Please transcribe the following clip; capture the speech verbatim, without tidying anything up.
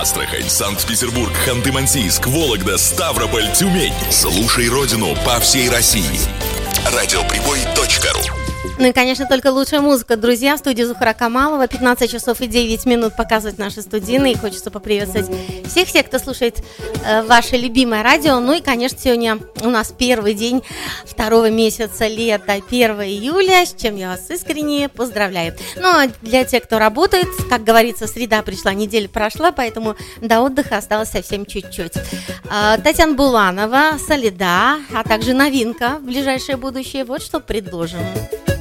Астрахань, Санкт-Петербург, Ханты-Мансийск, Вологда, Ставрополь, Тюмень. Слушай родину по всей России. радиоприбой точка ру. Ну и, конечно, только лучшая музыка, друзья. В студии Зухра Камалова. пятнадцать часов и девять минут показывают наши студийные. И хочется поприветствовать всех тех, кто слушает э, ваше любимое радио. Ну и, конечно, сегодня у нас первый день второго месяца лета, первого июля, с чем я вас искренне поздравляю. Ну а для тех, кто работает, как говорится, среда пришла, неделя прошла, поэтому до отдыха осталось совсем чуть-чуть. Э, Татьяна Буланова, Солида, а также новинка в ближайшее будущее. Вот что предложим.